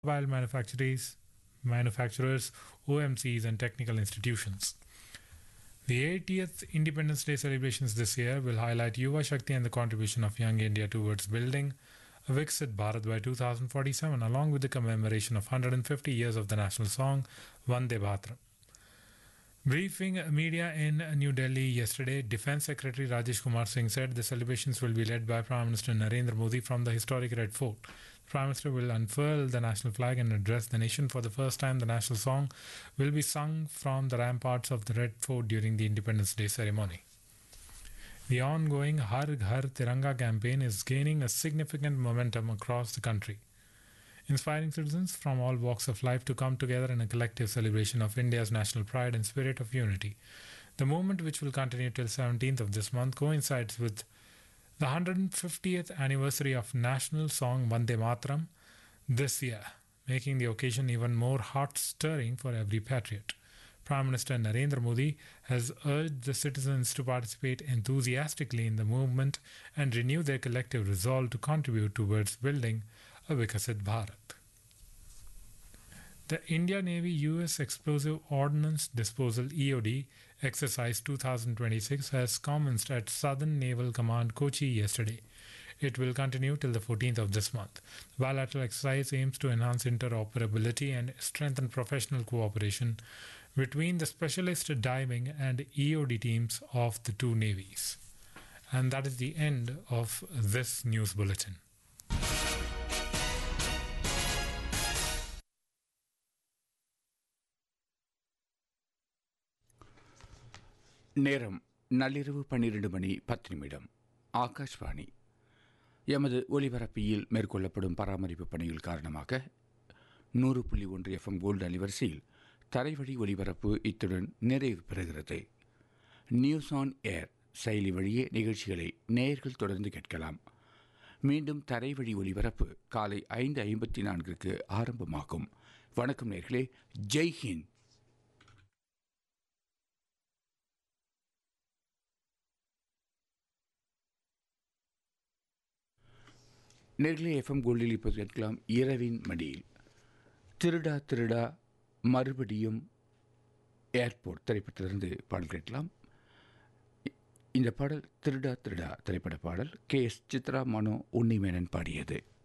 automobile manufacturers, OMCs, and technical institutions. The 80th Independence Day celebrations this year will highlight Yuva Shakti and the contribution of Young India towards building a Viksit Bharat by 2047, along with the commemoration of 150 years of the national song Vande Bhatram. Briefing media in New Delhi yesterday, Defence Secretary Rajesh Kumar Singh said the celebrations will be led by Prime Minister Narendra Modi from the historic Red Fort. The Prime Minister will unfurl the national flag and address the nation. For the first time, the national song will be sung from the ramparts of the Red Fort during the Independence Day ceremony. The ongoing Har Ghar Tiranga campaign is gaining a significant momentum across the country, inspiring citizens from all walks of life to come together in a collective celebration of India's national pride and spirit of unity. The movement, which will continue till 17th of this month, coincides with the 150th anniversary of national song Vande Mataram this year, making the occasion even more heart-stirring for every patriot. Prime Minister Narendra Modi has urged the citizens to participate enthusiastically in the movement and renew their collective resolve to contribute towards building a Viksit Bharat. The India Navy U.S. Explosive Ordnance Disposal EOD Exercise 2026 has commenced at Southern Naval Command Kochi yesterday. It will continue till the 14th of this month. The bilateral exercise aims to enhance interoperability and strengthen professional cooperation between the specialist diving and EOD teams of the two navies. And that is the end of this news bulletin. நேரம் நள்ளிரவு 12 மணி 10 நிமிடம். ஆகாஷ்வாணி. எமது ஒலிபரப்பியில் மேற்கொள்ளப்படும் பராமரிப்பு பணிகள் காரணமாக 100.1 FM gold அலைவரிசையில் தரைவழி ஒலிபரப்பு இத்துடன் நிறைவு பெறுகிறது. நியூஸ் ஆன் ஏர் செயலி வழியே நிகழ்ச்சிகளை நேயர்கள் தொடர்ந்து கேட்கலாம். மீண்டும் தரைவழி ஒலிபரப்பு காலை 5:54 ஆரம்பமாகும். வணக்கம் நேயர்களே. ஜெய்ஹிந்த். நேர்களே, எஃப்எம் கோல்டில் இப்போது கேட்கலாம் இரவின் மடியில். திருடா திருடா மறுபடியும் ஏர்போர்ட் திரைப்படத்திலிருந்து பாடல் கேட்கலாம். இந்த பாடல் திருடா திருடா திரைப்பட பாடல். KS சித்ரா, மனோ, உன்னிமேனன் பாடியது.